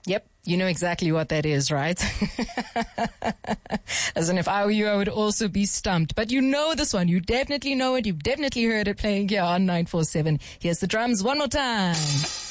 Yep. You know exactly what that is, right? As in, if I were you, I would also be stumped. But you know this one. You definitely know it. You've definitely heard it playing here on 947. Here's the drums one more time.